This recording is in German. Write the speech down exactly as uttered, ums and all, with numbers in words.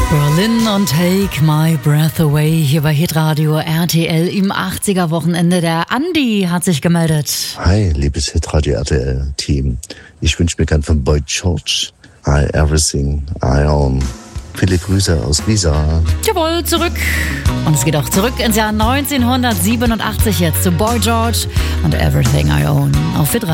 Berlin und Take My Breath Away hier bei Hitradio R T L im achtziger-Wochenende. Der Andi hat sich gemeldet. Hi, liebes Hitradio R T L-Team. Ich wünsche mir gern von Boy George I Everything I Own. Viele Grüße aus Riesa. Jawohl, zurück. Und es geht auch zurück ins Jahr neunzehnhundertsiebenundachtzig jetzt zu Boy George und Everything I Own auf Hitradio.